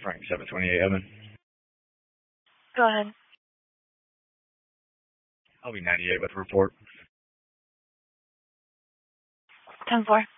Frank 728 Evan. Go ahead. I'll be 98 with the report. 10-4.